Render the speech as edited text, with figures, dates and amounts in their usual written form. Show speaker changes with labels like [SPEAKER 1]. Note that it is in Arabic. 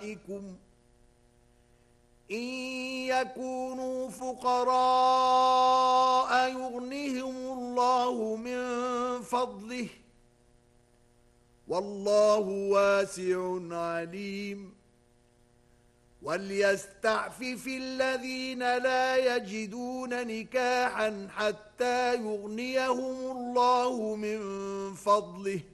[SPEAKER 1] نسائكم إن يكونوا فقراء يغنهم الله من فضله والله واسع عليم وليستعفف الذين لا يجدون نكاحا حتى يغنيهم الله من فضله